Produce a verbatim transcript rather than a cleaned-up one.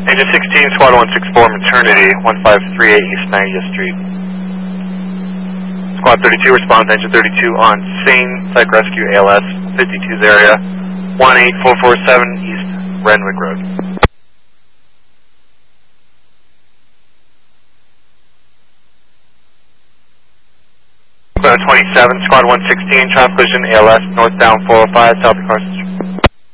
Engine sixteen, Squad one six four, Maternity, one five three eight East ninetieth Street. Squad thirty-two, response Engine thirty-two on scene, Psych Rescue A L S, fifty-twos area, one eight four four seven East Renwick Road. Squad twenty-seven, Squad one sixteen, traffic collision A L S, northbound four oh five, South Carson